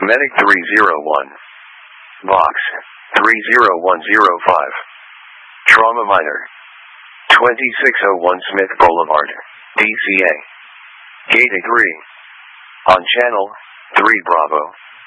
Medic 301. Box 30105. Trauma Minor. 2601 Smith Boulevard, DCA. Gate A3. On Channel 3 Bravo.